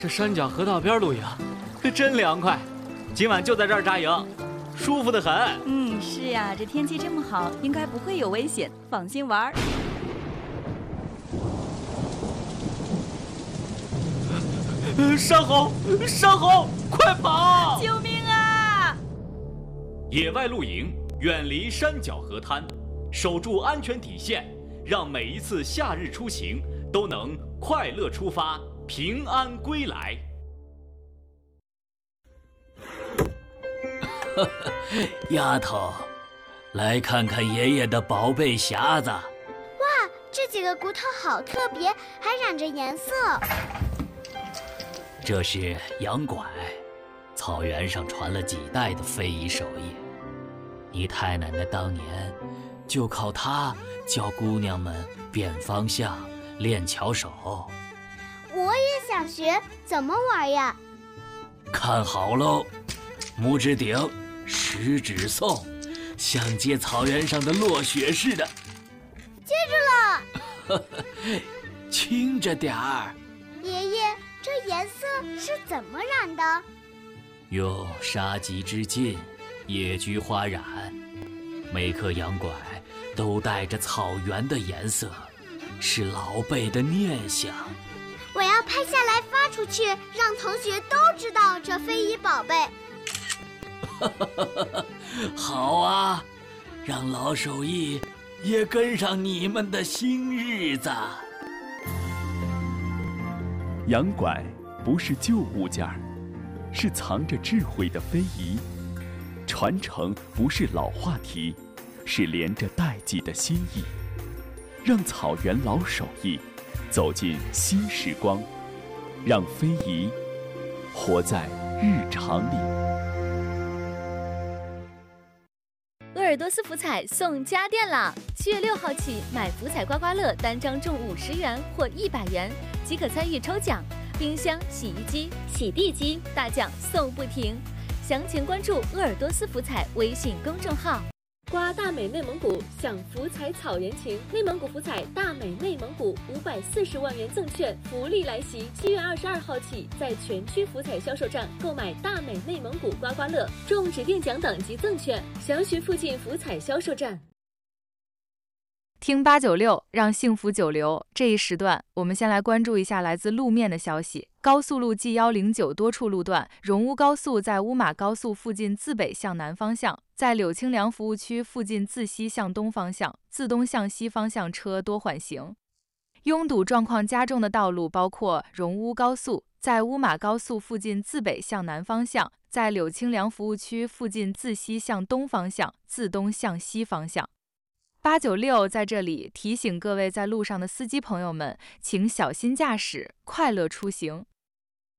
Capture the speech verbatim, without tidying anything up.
这山脚河道边露营，可真凉快。今晚就在这儿扎营，舒服得很。 嗯，是呀，这天气这么好，应该不会有危险，放心玩。 山猴，山猴，快跑！ 救命啊！ 野外露营，远离山脚河滩，守住安全底线，让每一次夏日出行都能快乐出发，平安归来。 丫头，来看看爷爷的宝贝匣子。哇， 这几个骨头好特别，还染着颜色。 这是羊拐，草原上传了几代的非遗手艺。你太奶奶当年就靠它教姑娘们辨方向、练巧手。 我也想学，怎么玩呀？ 看好喽，拇指顶，食指送，像接草原上的落雪似的。 接住了。 轻着点儿。 爷爷，这颜色是怎么染的？ 用杀鸡之劲，野菊花染。每颗羊拐都带着草原的颜色，是老辈的念想。 我要拍下来发出去，让同学都知道这非遗宝贝。 好啊，让老手艺也跟上你们的新日子。 羊拐不是旧物件儿，是藏着智慧的非遗。传承不是老话题，是连着代际的心意。让草原老手艺走进新时光，让非遗活在日常里。 鄂尔多斯福彩送家电啦！七月六号起，买福彩刮刮乐单张中五十元或一百元，即可参与抽奖。冰箱、洗衣机、洗地机大奖送不停。详情关注鄂尔多斯福彩微信公众号。 刮大美内蒙古，享福彩草原情。内蒙古福彩大美内蒙古五百四十万元赠券福利来袭！七月二十二号起，在全区福彩销售站购买大美内蒙古刮刮乐，中指定奖等及赠券。详询附近福彩销售站。 听八九六，让幸福久留。这一时段，我们先来关注一下来自路面的消息。高速路 G 一零九多处路段，荣乌高速在乌马高速附近自北向南方向，在柳青良服务区附近自西向东方向，自东向西方向车多缓行。拥堵状况加重的道路包括荣乌高速在乌马高速附近自北向南方向，在柳青良服务区附近自西向东方向，自东向西方向。八九六在这里提醒各位在路上的司机朋友们，请小心驾驶，快乐出行。